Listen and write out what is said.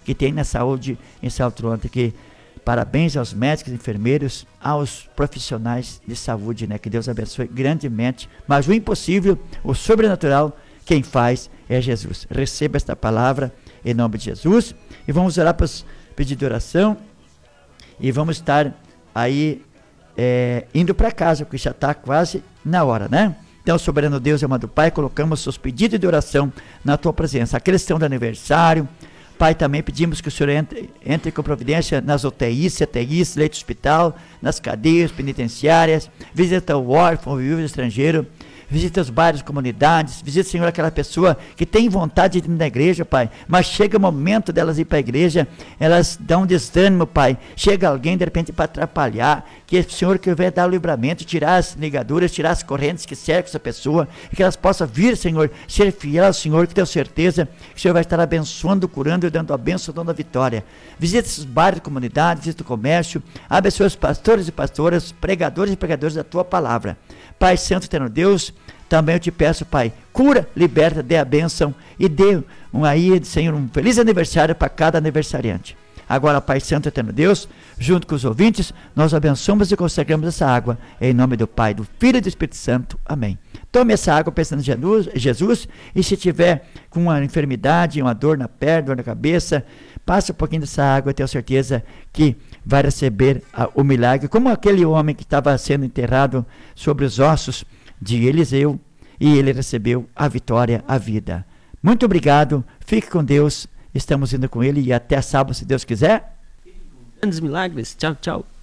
que tem na saúde em Salto Lontra, que parabéns aos médicos, enfermeiros, aos profissionais de saúde, né? Que Deus abençoe grandemente, mas o impossível, o sobrenatural, quem faz é Jesus. Receba esta palavra em nome de Jesus, e vamos orar para os pedidos de oração, e vamos estar aí indo para casa, porque já está quase na hora, né? Então, soberano Deus, amado Pai, colocamos os pedidos de oração na Tua presença. Aqueles que estão de aniversário, Pai, também pedimos que o Senhor entre com providência nas UTIs, CTIs, leite de hospital, nas cadeias penitenciárias, visita o órfão, o viúvo estrangeiro, visita os bairros, comunidades, visita, Senhor, aquela pessoa que tem vontade de ir na igreja, Pai, mas chega o momento delas ir para a igreja, elas dão desânimo, Pai, chega alguém de repente para atrapalhar, que o Senhor que vai dar o livramento, tirar as ligaduras, tirar as correntes que cercam essa pessoa, e que elas possam vir, Senhor, ser fiel ao Senhor, que tenho certeza que o Senhor vai estar abençoando, curando e dando a bênção, dando a vitória. Visita esses bairros, comunidades, visita o comércio, abençoa os pastores e pastoras, pregadores e pregadoras da Tua palavra. Pai Santo, eterno Deus, também eu te peço, Pai, cura, liberta, dê a bênção e dê Senhor, um feliz aniversário para cada aniversariante. Agora, Pai Santo, eterno Deus, junto com os ouvintes, nós abençoamos e consagramos essa água, em nome do Pai, do Filho e do Espírito Santo. Amém. Tome essa água pensando em Jesus, e se tiver com uma enfermidade, uma dor na perna, dor na cabeça, passe um pouquinho dessa água, eu tenho certeza que vai receber o milagre, como aquele homem que estava sendo enterrado sobre os ossos de Eliseu, e ele recebeu a vitória, a vida. Muito obrigado, fique com Deus, estamos indo com ele, e até sábado, se Deus quiser. Grandes milagres, tchau, tchau.